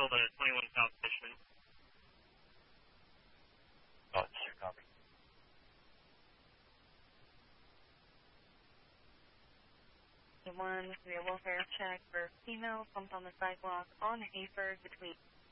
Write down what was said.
cancel the 21 South Fishman. Oh, sure, copy. One, we will welfare check for female pumped on the sidewalk on Hayford between